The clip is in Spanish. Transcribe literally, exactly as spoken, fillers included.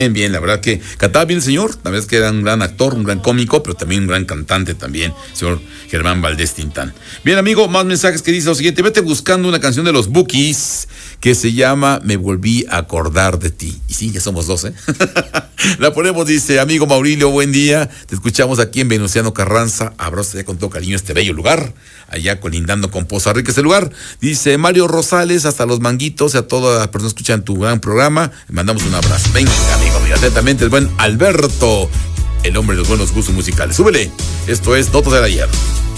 Bien, bien, la verdad que cantaba bien el señor, la verdad es que era un gran actor, un gran cómico, pero también un gran cantante también, señor Germán Valdés Tintán. Bien, amigo, más mensajes que dice lo siguiente: vete buscando una canción de los Bukis que se llama Me volví a acordar de ti. Y sí, ya somos dos, ¿eh? La ponemos, dice, amigo Maurilio, buen día, te escuchamos aquí en Venustiano Carranza, abrazo con todo cariño este bello lugar, allá colindando con Poza Rica este lugar. Dice Mario Rosales, hasta Los Manguitos, a todas las personas que escuchan tu gran programa, le mandamos un abrazo. Venga, amigo, mira, atentamente el buen Alberto, el hombre de los buenos gustos musicales. Súbele, esto es Notas del Ayer.